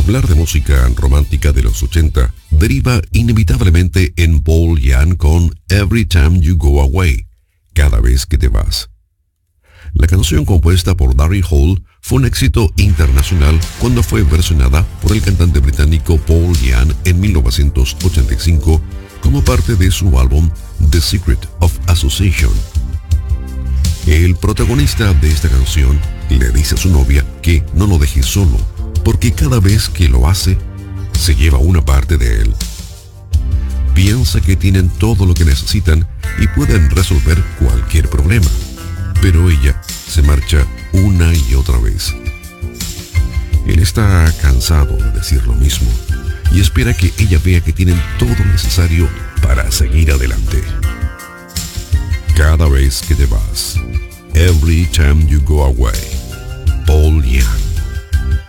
Hablar de música romántica de los 80 deriva inevitablemente en Paul Young con Every Time You Go Away, cada vez que te vas. La canción compuesta por Daryl Hall fue un éxito internacional cuando fue versionada por el cantante británico Paul Young en 1985 como parte de su álbum The Secret of Association. El protagonista de esta canción le dice a su novia que no lo deje solo, porque cada vez que lo hace, se lleva una parte de él. Piensa que tienen todo lo que necesitan y pueden resolver cualquier problema, pero ella se marcha una y otra vez. Él está cansado de decir lo mismo y espera que ella vea que tienen todo lo necesario para seguir adelante. Cada vez que te vas, Every Time You Go Away, Paul Young.